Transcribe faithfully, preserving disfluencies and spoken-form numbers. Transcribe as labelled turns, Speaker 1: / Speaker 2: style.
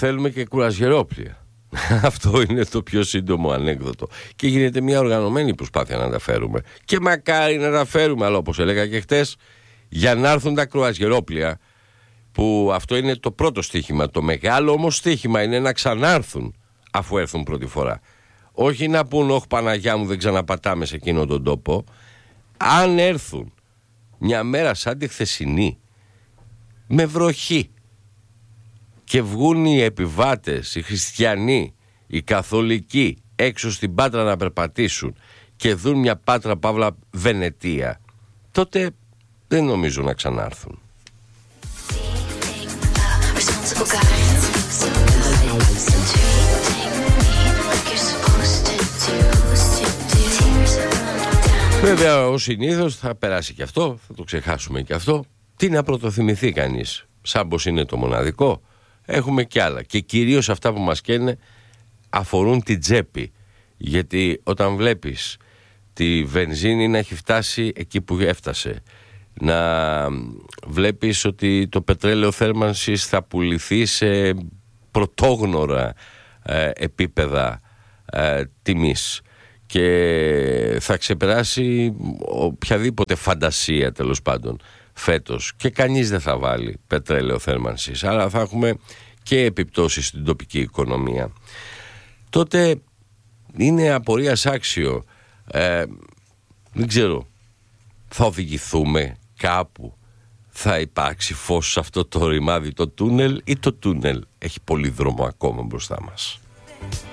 Speaker 1: θέλουμε και κουρασγερόπλια. Αυτό είναι το πιο σύντομο ανέκδοτο. Και γίνεται μια οργανωμένη προσπάθεια να τα φέρουμε. Και μακάρι να τα φέρουμε, αλλά όπως έλεγα και χτες, για να έρθουν τα κρουαζιερόπλια, που αυτό είναι το πρώτο στοίχημα. Το μεγάλο όμως στοίχημα είναι να ξανάρθουν αφού έρθουν πρώτη φορά. Όχι να πούν, όχι Παναγιά μου, δεν ξαναπατάμε σε εκείνον τον τόπο. Αν έρθουν μια μέρα σαν τη χθεσινή, με βροχή, και βγουν οι επιβάτες, οι χριστιανοί, οι καθολικοί έξω στην Πάτρα να περπατήσουν και δουν μια Πάτρα Παύλα Βενετία, τότε δεν νομίζω να ξανάρθουν. Βέβαια, ως συνήθως θα περάσει και αυτό, θα το ξεχάσουμε και αυτό. Τι να πρωτοθυμηθεί κανείς, σαν πως είναι το μοναδικό. Έχουμε κι άλλα, και κυρίως αυτά που μας καίνε αφορούν την τσέπη. Γιατί όταν βλέπεις τη βενζίνη να έχει φτάσει εκεί που έφτασε, να βλέπεις ότι το πετρέλαιο θέρμανσης θα πουληθεί σε πρωτόγνωρα ε, επίπεδα ε, τιμής και θα ξεπεράσει οποιαδήποτε φαντασία, τέλος πάντων, φέτος, και κανείς δεν θα βάλει πετρέλαιο θέρμανσης, άρα θα έχουμε και επιπτώσεις στην τοπική οικονομία. Τότε είναι απορίας άξιο, ε, δεν ξέρω, θα οδηγηθούμε κάπου, θα υπάρξει φως σε αυτό το ρημάδι, το τούνελ, ή το τούνελ έχει πολύ δρόμο ακόμα μπροστά μας?